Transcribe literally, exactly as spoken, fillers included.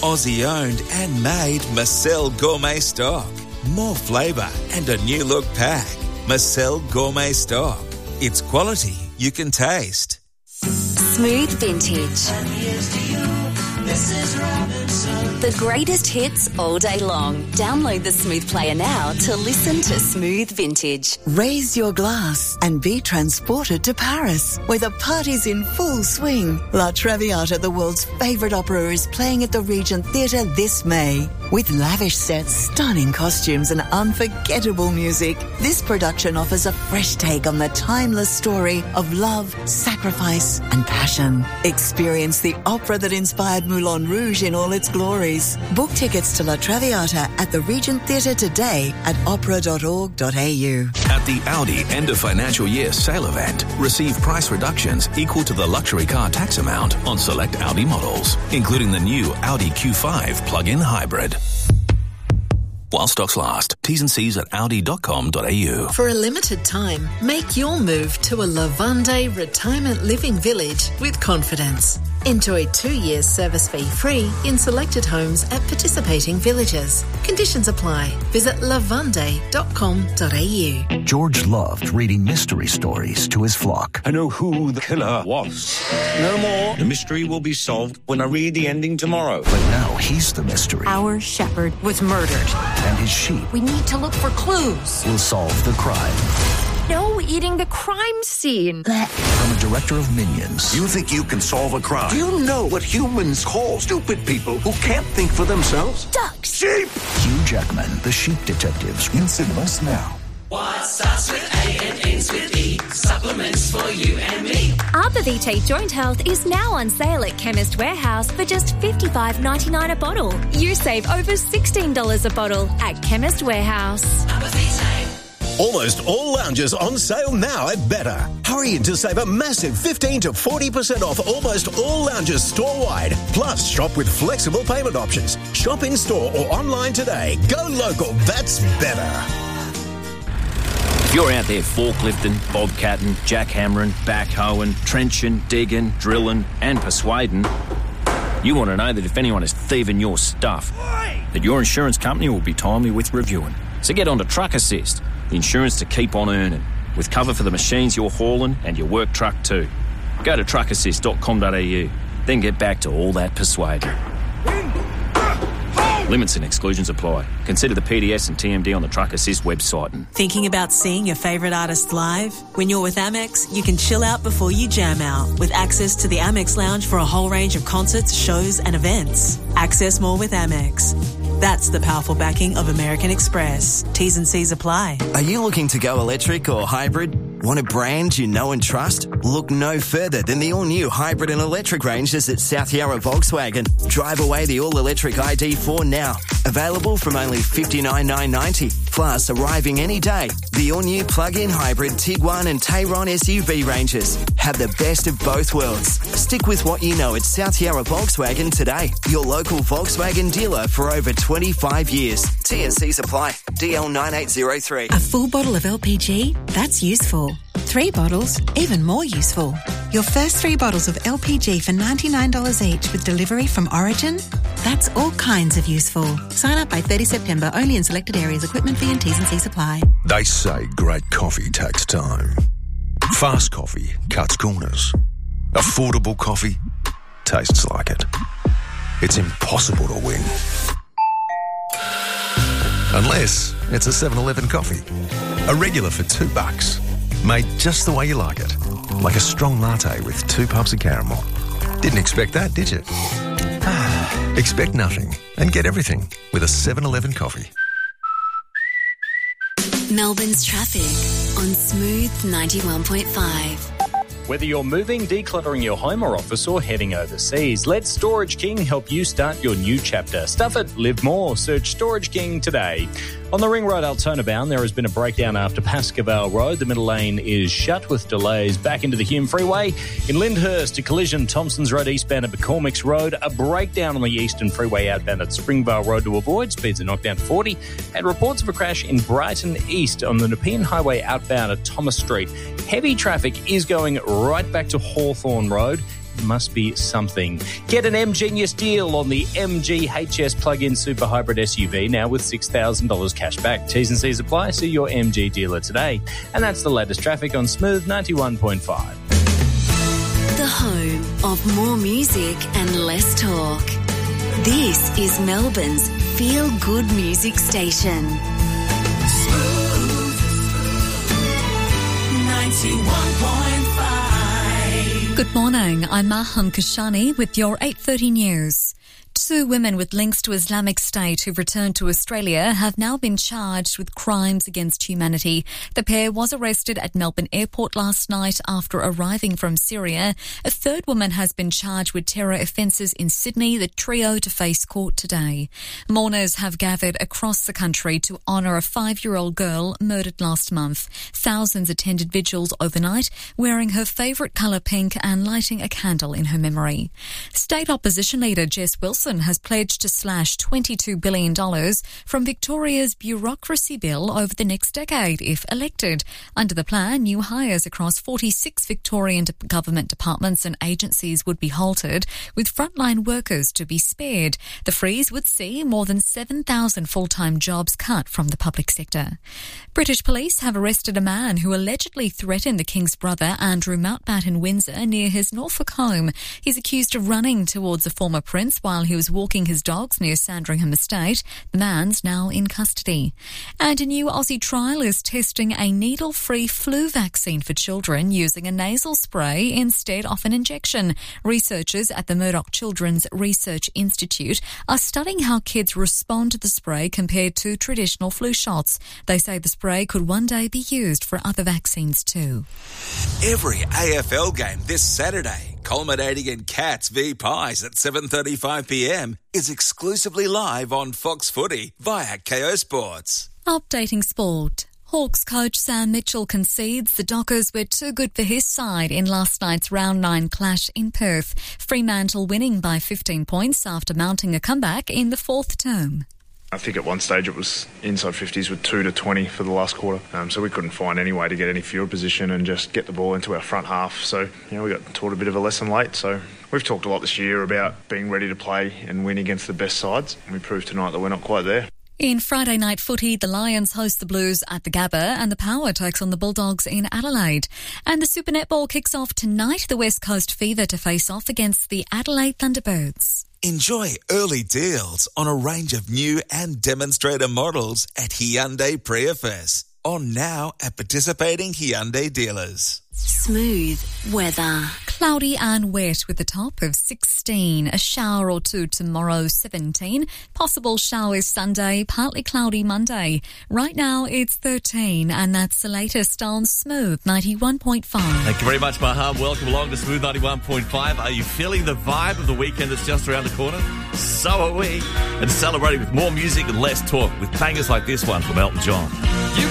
Aussie-owned and made Marcel Gourmet Stock. More flavour and a new look pack. Marcel Gourmet Stock. It's quality you can taste. Smooth Vintage. The greatest hits all day long. Download the Smooth Player now to listen to Smooth Vintage. Raise your glass and be transported to Paris, where the party's in full swing. La Traviata, the world's favourite opera, is playing at the Regent Theatre this May. With lavish sets, stunning costumes and unforgettable music, this production offers a fresh take on the timeless story of love, sacrifice and passion. Experience the opera that inspired Moulin Rouge in all its glories. Book tickets to La Traviata at the Regent Theatre today at opera dot org dot a u. At the Audi end of financial year sale event, receive price reductions equal to the luxury car tax amount on select Audi models, including the new Audi Q five plug-in hybrid. While stocks last. T's and C's at audi dot com dot a u. For a limited time, make your move to a Lavande retirement living village with confidence. Enjoy two years service fee free in selected homes at participating villages. Conditions apply. Visit lavande dot com dot a u. George loved reading mystery stories to his flock. I know who the killer was. No more. The mystery will be solved when I read the ending tomorrow. But now he's the mystery. Our shepherd was murdered. And his sheep We need to look for clues. will solve the crime. No eating the crime scene. From a director of Minions. You think you can solve a crime? Do you know what humans call stupid people who can't think for themselves? Ducks. Sheep! Hugh Jackman, the Sheep Detectives. In cinemas now. What starts with A and ends with E? Supplements for you and me. Arbor Vitae Joint Health is now on sale at Chemist Warehouse for just fifty-five ninety-nine a bottle. You save over sixteen dollars a bottle at Chemist Warehouse. Arbor Vitae. Almost all lounges on sale now at Better. Hurry in to save a massive fifteen to forty percent off almost all lounges store-wide. Plus, shop with flexible payment options. Shop in-store or online today. Go local, that's better. If you're out there forklifting, bobcatting, jackhammering, backhoeing, trenching, digging, drilling and persuading, you want to know that if anyone is thieving your stuff, that your insurance company will be timely with reviewing. So get on to Truck Assist, the insurance to keep on earning, with cover for the machines you're hauling and your work truck too. Go to truck assist dot com dot a u, then get back to all that persuading. Limits and exclusions apply. Consider the P D S and T M D on the Truck Assist website. Thinking about seeing your favourite artists live? When you're with Amex, you can chill out before you jam out with access to the Amex Lounge for a whole range of concerts, shows and events. Access more with Amex. That's the powerful backing of American Express. T's and C's apply. Are you looking to go electric or hybrid? Want a brand you know and trust? Look no further than the all-new hybrid and electric ranges at South Yarra Volkswagen. Drive away the all-electric I D four now. Available from only fifty-nine thousand nine hundred ninety dollars. Plus, arriving any day, the all-new plug-in hybrid Tiguan and Tayron S U V ranges. Have the best of both worlds. Stick with what you know at South Yarra Volkswagen today. Your local Volkswagen dealer for over twenty-five years. T and C's apply. D L nine eight zero three. A full bottle of L P G? That's useful. Three bottles? Even more useful. Your first three bottles of L P G for ninety-nine dollars each with delivery from Origin? That's all kinds of useful. Sign up by thirtieth September, only in selected areas. Equipment fee and T's and C's apply. They say great coffee takes time. Fast coffee cuts corners. Affordable coffee tastes like it. It's impossible to win. Unless it's a seven eleven coffee. A regular for two bucks. Made just the way you like it. Like a strong latte with two puffs of caramel. Didn't expect that, did you? Expect nothing and get everything with a seven eleven coffee. Melbourne's traffic on Smooth ninety-one point five. Whether you're moving, decluttering your home or office, or heading overseas, let Storage King help you start your new chapter. Stuff it, live more. Search Storage King today. On the Ring Road Altona bound, there has been a breakdown after Pascoe Road. The middle lane is shut with delays back into the Hume Freeway. In Lyndhurst, a collision, Thompsons Road eastbound at McCormick's Road. A breakdown on the Eastern Freeway outbound at Springvale Road to avoid. Speeds are knocked down to forty. And reports of a crash in Brighton East on the Nepean Highway outbound at Thomas Street. Heavy traffic is going right back to Hawthorne Road. must be something. Get an M-Genius deal on the M G H S plug-in super hybrid S U V now with six thousand dollars cash back. T's and C's apply. See your M G dealer today. And that's the latest traffic on Smooth ninety-one point five. The home of more music and less talk. This is Melbourne's feel-good music station. Smooth ninety-one point five. Good morning, I'm Maham Kashani with your eight thirty news. Two women with links to Islamic State who've returned to Australia have now been charged with crimes against humanity. The pair was arrested at Melbourne Airport last night after arriving from Syria. A third woman has been charged with terror offences in Sydney, the trio to face court today. Mourners have gathered across the country to honour a five-year-old girl murdered last month. Thousands attended vigils overnight, wearing her favourite colour pink and lighting a candle in her memory. State opposition leader Jess Wilson has pledged to slash twenty-two billion dollars from Victoria's bureaucracy bill over the next decade if elected. Under the plan, new hires across forty-six Victorian government departments and agencies would be halted, with frontline workers to be spared. The freeze would see more than seven thousand full-time jobs cut from the public sector. British police have arrested a man who allegedly threatened the King's brother, Andrew Mountbatten, in Windsor near his Norfolk home. He's accused of running towards a former prince while he was walking his dogs near Sandringham Estate. The man's now in custody. And a new Aussie trial is testing a needle-free flu vaccine for children using a nasal spray instead of an injection. Researchers at the Murdoch Children's Research Institute are studying how kids respond to the spray compared to traditional flu shots. They say the spray could one day be used for other vaccines too. Every A F L game this Saturday, culminating in Cats v Pies at seven thirty-five p m, is exclusively live on Fox Footy via K O Sports. Updating sport. Hawks coach Sam Mitchell concedes the Dockers were too good for his side in last night's round nine clash in Perth. Fremantle winning by fifteen points after mounting a comeback in the fourth term. I think at one stage it was inside fifties with two to twenty for the last quarter. Um, so we couldn't find any way to get any field position and just get the ball into our front half. So, you know, we got taught a bit of a lesson late. So we've talked a lot this year about being ready to play and win against the best sides. And we proved tonight that we're not quite there. In Friday night footy, the Lions host the Blues at the Gabba and the Power takes on the Bulldogs in Adelaide. And the Super Netball kicks off tonight, the West Coast Fever to face off against the Adelaide Thunderbirds. Enjoy early deals on a range of new and demonstrator models at Hyundai Prius. On now at participating Hyundai dealers. Smooth weather. Cloudy and wet with a top of sixteen. A shower or two tomorrow, seventeen. Possible showers Sunday, partly cloudy Monday. Right now it's thirteen, and that's the latest on Smooth ninety-one point five. Thank you very much, Maham. Welcome along to Smooth ninety-one point five. Are you feeling the vibe of the weekend that's just around the corner? So are we. And celebrating with more music and less talk with bangers like this one from Elton John. You